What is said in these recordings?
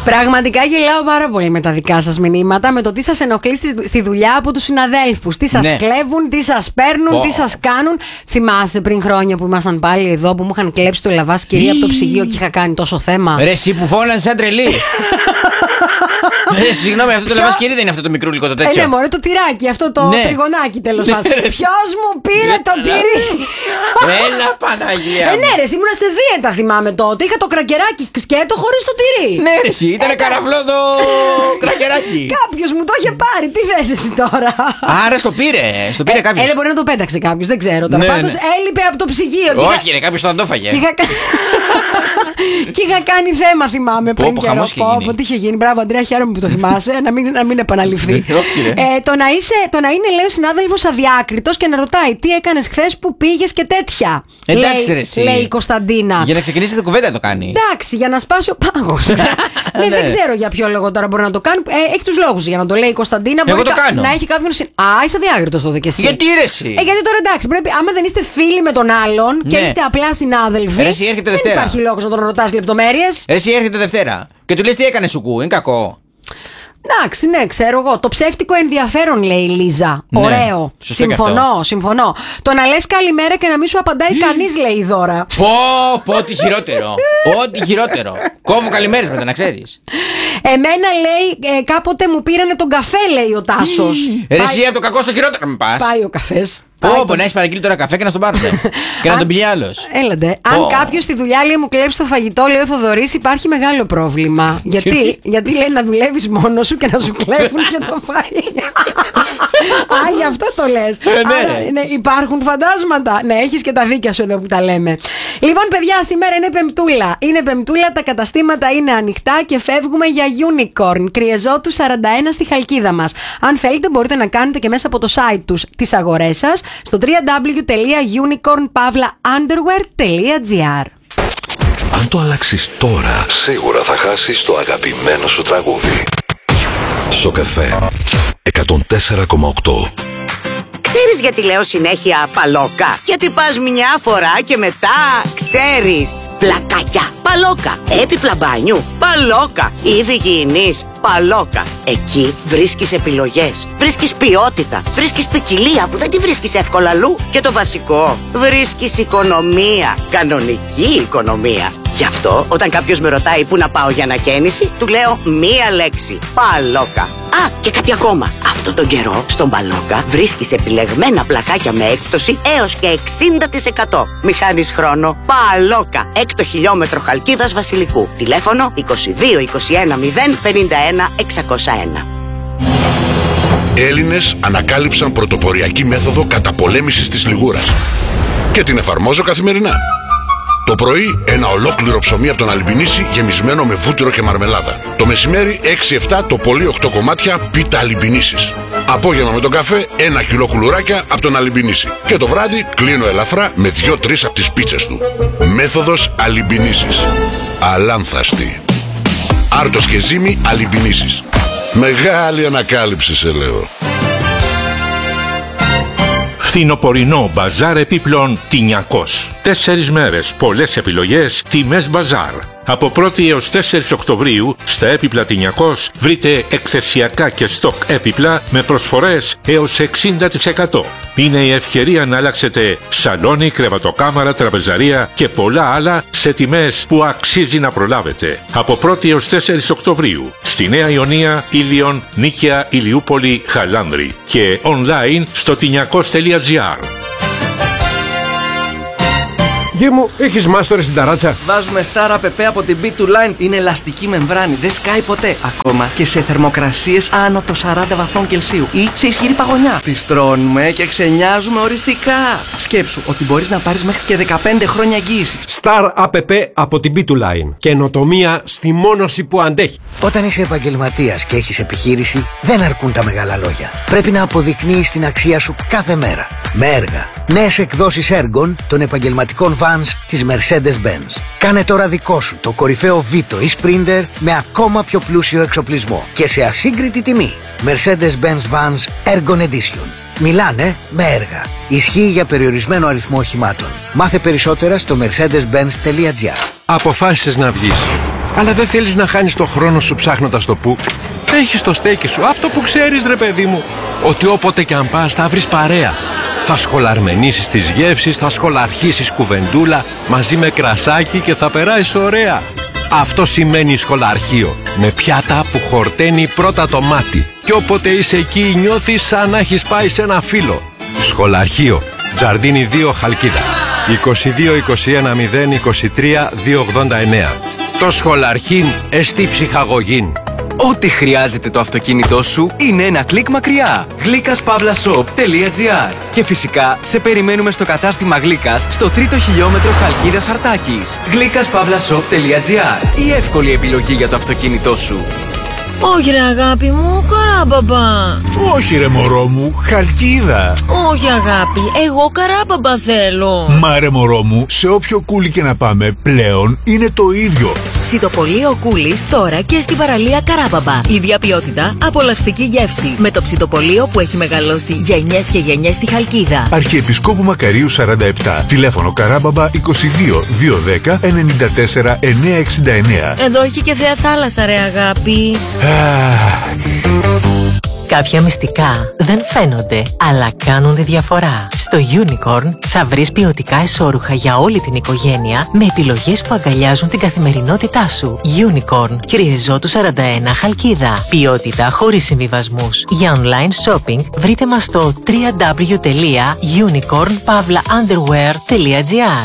Πραγματικά γελάω πάρα πολύ με τα δικά σας μηνύματα, με το τι σας ενοχλεί στη δουλειά από τους συναδέλφους. Τι σας κλέβουν, τι σας παίρνουν, τι σας κάνουν. Θυμάσαι πριν χρόνια που ήμασταν πάλι εδώ που μου είχαν κλέψει το λαβάσκερι από το ψυγείο και είχα κάνει τόσο θέμα. Ρε εσύ που φώνανε σαν τρελή. Συγγνώμη, αυτό το λαβάσκερι δεν είναι αυτό το μικρούλικο το τέτοιο. Ναι, μωρέ, το τυράκι, αυτό το τριγωνάκι τέλος πάντων. Ποιος μου πήρε το τυρί? Έλα Παναγία. Ναι, ρε, ήμουνα σε δίαιτα, θυμάμαι τότε. Είχα το κρακεράκι σκέτο χωρίς το τυρί. Ναι, ρε, εσύ, ήταν καραβλό το κρακεράκι. Κάποιος μου το είχε πάρει, τι θες εσύ τώρα? Άρα στο πήρε κάποιος. Μπορεί να το πέταξε κάποιος, δεν ξέρω τώρα. Πάντως έλειπε από το ψυγείο. Όχι, ρε, κάποιος το φάγε. Και είχα κάνει θέμα, θυμάμαι πριν καιρό. Τι είχε γίνει, μπράβο Αντρέα, χαίρομαι που το θυμάσαι, να μην επαναληφθεί. Το να είναι, λέει, ο συνάδελφος αδιάκριτος και να ρωτάει τι έκανες χθες, που πήγες και τέτοια. Εντάξει, ρε, εσύ. Λέει η Κωνσταντίνα. Για να ξεκινήσει την κουβέντα το κάνει. Εντάξει, για να σπάσει ο πάγος. Ναι, δεν ξέρω για ποιο λόγο τώρα μπορεί να το κάνει. Έχει τους λόγους για να το λέει η Κωνσταντίνα. Εγώ το κάνω. Να έχει κάποιον. Είσαι αδιάκριτος τότε κι εσύ. Γιατί ρε, εσύ? Γιατί τώρα εντάξει, πρέπει, άμα δεν είστε φίλοι με τον άλλον και είστε απλά συνάδελφοι. Εσύ έρχεται δεν Δευτέρα. Υπάρχει λόγος να τον ρωτάς λεπτομέρειες. Εσύ έρχεται Δευτέρα και του λες τι έκανε σουκού, είναι κακό. Εντάξει, ναι, ξέρω εγώ. Το ψεύτικο ενδιαφέρον, λέει η Λίζα. Ναι, ωραίο. Συμφωνώ. Το να λες καλημέρα και να μην σου απαντάει κανείς, λέει η Δώρα. Πω, ό,τι χειρότερο. Ό,τι χειρότερο. Κόβω καλημέρες μετά, να ξέρεις. Εμένα, λέει, κάποτε μου πήρανε τον καφέ, λέει ο Τάσος. Εσύ από το κακό στο χειρότερο με πας. Πάει ο καφές. Πω, να έχεις παραγγείλει τώρα καφέ και να στον πάρουμε. Και να τον πει άλλος. Έλατε. Αν κάποιος στη δουλειά, λέει, μου κλέψει το φαγητό, λέει ο Θοδωρής, υπάρχει μεγάλο πρόβλημα. Γιατί, λέει, να δουλεύεις μόνος σου και να σου κλέβουν και το φάει. Α, γι' αυτό το λες. Ναι, υπάρχουν φαντάσματα. Ναι, έχεις και τα δίκια σου εδώ που τα λέμε. Λοιπόν, παιδιά, σήμερα είναι Πεμπτούλα. Είναι Πεμπτούλα, τα καταστήματα είναι ανοιχτά και φεύγουμε για Unicorn. Κριεζότου 41 στη Χαλκίδα μας. Αν θέλετε, μπορείτε να κάνετε και μέσα από το site τους τις αγορές σας στο www.unicorn-underwear.gr. Αν το αλλάξεις τώρα, σίγουρα θα χάσεις το αγαπημένο σου τραγούδι. Σοκαφέ 104,8. Ξέρεις γιατί λέω συνέχεια παλόκα? Γιατί πας μια φορά και μετά ξέρεις. Πλακάκια, παλόκα. Έπιπλα μπάνιου, παλόκα. Είδη υγιεινής, παλόκα. Εκεί βρίσκεις επιλογές, βρίσκεις ποιότητα, βρίσκεις ποικιλία που δεν τη βρίσκεις εύκολα αλλού. Και το βασικό, βρίσκεις οικονομία, κανονική οικονομία. Γι' αυτό όταν κάποιος με ρωτάει πού να πάω για ανακαίνιση, του λέω μία λέξη, παλόκα. Α, και κάτι ακόμα. Αυτόν τον καιρό στον Παλόκα βρίσκεις επιλεγμένα πλακάκια με έκπτωση έως και 60%. Μη χάνεις χρόνο. Παλόκα, 6 χιλιόμετρο Χαλκίδας Βασιλικού. Τηλέφωνο 22 21 0 51 601. Έλληνες ανακάλυψαν πρωτοποριακή μέθοδο καταπολέμησης της λιγούρας και την εφαρμόζω καθημερινά. Το πρωί ένα ολόκληρο ψωμί από τον Αλιμπινίση γεμισμένο με βούτυρο και μαρμελάδα. Το μεσημέρι 6-7 το πολύ 8 κομμάτια πίτα Αλιμπινίσης. Απόγευμα με τον καφέ 1 κιλό κουλουράκια από τον Αλιμπινίση. Και το βράδυ κλείνω ελαφρά με 2-3 από τις πίτσες του. Μέθοδος Αλιμπινίσης. Αλάνθαστη. Άρτος και ζύμη Αλιμπινίσης. Μεγάλη ανακάλυψη σε λέω. Φθινοπορεινό μπαζάρ επίπλων Τινιακός. 4 μέρες, πολλές επιλογές, τιμές μπαζάρ. Από 1η έως 4 Οκτωβρίου στα έπιπλα Τινιακός βρείτε εκθεσιακά και στοκ έπιπλα με προσφορές έως 60%. Είναι η ευκαιρία να αλλάξετε σαλόνι, κρεβατοκάμαρα, τραπεζαρία και πολλά άλλα σε τιμές που αξίζει να προλάβετε. Από 1η έως 4 Οκτωβρίου στη Νέα Ιωνία, Ήλιον, Νίκαια, Ηλιούπολη, Χαλάνδρη και online στο tiniakos.gr. Γη μου, έχεις μάστορες στην ταράτσα? Βάζουμε Star APP από την B2Line. Είναι ελαστική μεμβράνη, δεν σκάει ποτέ. Ακόμα και σε θερμοκρασίες άνω των 40 βαθμών Κελσίου ή σε ισχυρή παγωνιά. Τη στρώνουμε και ξενιάζουμε οριστικά. Σκέψου ότι μπορείς να πάρεις μέχρι και 15 χρόνια εγγύηση. Star APP από την B2Line. Καινοτομία στη μόνωση που αντέχει. Όταν είσαι επαγγελματίας και έχεις επιχείρηση, δεν αρκούν τα μεγάλα λόγια. Πρέπει να αποδεικνύεις την αξία σου κάθε μέρα. Με έργα. Νέες εκδόσεις έργων των επαγγελματικών vans της Mercedes-Benz. Κάνε τώρα δικό σου το κορυφαίο Vito ή Sprinter με ακόμα πιο πλούσιο εξοπλισμό και σε ασύγκριτη τιμή. Mercedes-Benz Vans Ergon Edition. Μιλάνε με έργα. Ισχύει για περιορισμένο αριθμό οχημάτων. Μάθε περισσότερα στο mercedes-benz.gr. Αποφάσισες να βγεις. Αλλά δεν θέλεις να χάνεις το χρόνο σου ψάχνοντας το που. Έχεις το στέκι σου, αυτό που ξέρεις ρε παιδί μου. Ότι όποτε κι αν πας θα βρεις παρέα. Θα σχολαρμενήσεις τις γεύσεις, θα σχολαρχίσεις κουβεντούλα μαζί με κρασάκι και θα περάσεις ωραία. Αυτό σημαίνει σχολαρχείο. Με πιάτα που χορταίνει πρώτα το μάτι. Και όποτε είσαι εκεί νιώθεις σαν να έχεις πάει σε ένα φύλλο. Σχολαρχείο. Τζαρντίνι 2 Χαλκίδα. 22-21-0-23-289. Το σχολαρχήν εστί ψυχαγωγήν. Ό,τι χρειάζεται το αυτοκίνητό σου είναι ένα κλικ μακριά. Γλίκας-shop.gr. Και φυσικά σε περιμένουμε στο κατάστημα Γλίκας στο 3ο χιλιόμετρο Χαλκίδας Αρτάκης. Γλίκας-shop.gr. Η εύκολη επιλογή για το αυτοκίνητό σου. Όχι ρε αγάπη μου, Καράμπαμπα. Όχι ρε μωρό μου, Χαλκίδα. Όχι αγάπη, εγώ Καράμπαμπα θέλω. Μα ρε μωρό μου, σε όποιο κούλι και να πάμε πλέον είναι το ίδιο. Ψητοπολείο Κούλης τώρα και στην παραλία Καράμπαμπα. Ίδια ποιότητα, απολαυστική γεύση. Με το ψητοπολείο που έχει μεγαλώσει γενιές και γενιές στη Χαλκίδα. Αρχιεπισκόπου Μακαρίου 47. Τηλέφωνο Καράμπαμπα 22 210 94 969. Εδώ έχει και θέα θάλασσα ρε αγάπη. Κάποια μυστικά δεν φαίνονται, αλλά κάνουν τη διαφορά. Στο Unicorn θα βρεις ποιοτικά εσώρουχα για όλη την οικογένεια με επιλογές που αγκαλιάζουν την καθημερινότητά σου. Unicorn, Κυριεζώτου 41 Χαλκίδα. Ποιότητα χωρίς συμβιβασμούς. Για online shopping βρείτε μας στο www.unicorn-underwear.gr.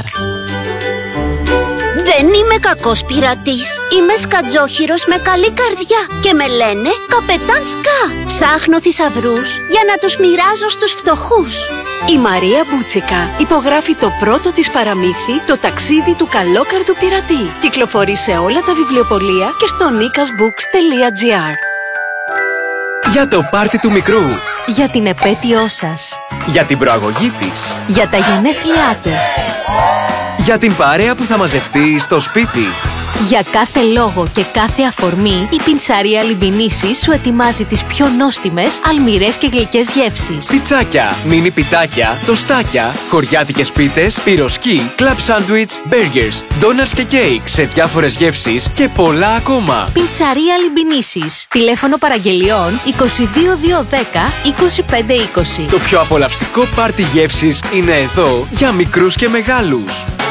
Δεν είμαι κακός πειρατής. Είμαι σκατζόχυρος με καλή καρδιά και με λένε Καπετάν Σκα. Ψάχνω θησαυρούς για να τους μοιράζω στους φτωχούς. Η Μαρία Μπούτσικα υπογράφει το πρώτο της παραμύθι, το ταξίδι του καλόκαρδου πειρατή. Κυκλοφορεί σε όλα τα βιβλιοπωλεία και στο nikasbooks.gr. Για το πάρτι του μικρού. Για την επέτειό σας. Για την προαγωγή της. Για τα γενέθλιά του. Για την παρέα που θα μαζευτεί στο σπίτι. Για κάθε λόγο και κάθε αφορμή, η Πινσαρία Λιμπινίσης σου ετοιμάζει τις πιο νόστιμες, αλμυρές και γλυκές γεύσεις. Πιτσάκια, μίνι πιτάκια, τοστάκια, χωριάτικες πίτες, πυροσκή, κλαμπ σάντουιτς, μπέργκερς, ντόνατς και κέικ σε διάφορες γεύσεις και πολλά ακόμα. Πινσαρία Λιμπινίσης. Τηλέφωνο παραγγελιών 22210 2520. Το πιο απολαυστικό πάρτι γεύσης είναι εδώ για μικρούς και μεγάλους.